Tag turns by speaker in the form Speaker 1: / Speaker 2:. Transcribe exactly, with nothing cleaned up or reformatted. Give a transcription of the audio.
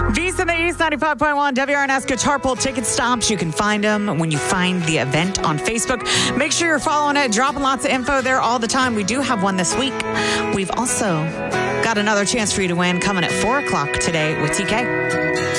Speaker 1: V's in the East, ninety-five point one, W R N S Guitar Pull ticket stops. You can find them when you find the event on Facebook. Make sure you're following it, dropping lots of info there all the time. We do have one this week. We've also got another chance for you to win coming at four o'clock today with T K.